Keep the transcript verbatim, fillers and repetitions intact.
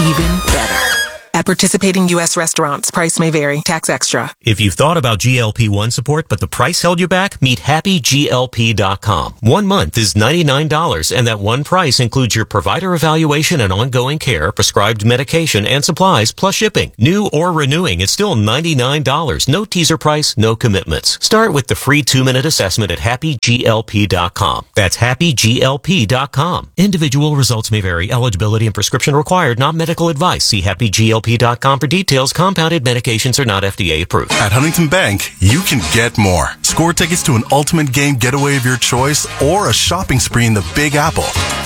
even better. At participating U S restaurants, price may vary. Tax extra. If you've thought about G L P one support, but the price held you back, meet happy G L P dot com. One month is ninety-nine dollars, and that one price includes your provider evaluation and ongoing care, prescribed medication, and supplies, plus shipping. New or renewing, it's still ninety-nine dollars. No teaser price, no commitments. Start with the free two-minute assessment at happy G L P dot com. That's happy G L P dot com. Individual results may vary. Eligibility and prescription required, not medical advice. See happy G L P dot com for details. Compounded medications are not F D A approved. At Huntington Bank, you can get more. Score tickets to an ultimate game getaway of your choice or a shopping spree in the Big Apple.